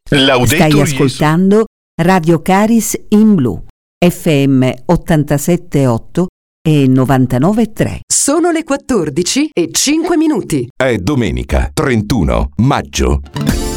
Stai ascoltando Radio Caris in Blu, FM 87.8 e 99.3. Sono le 14:05. È domenica 31 maggio.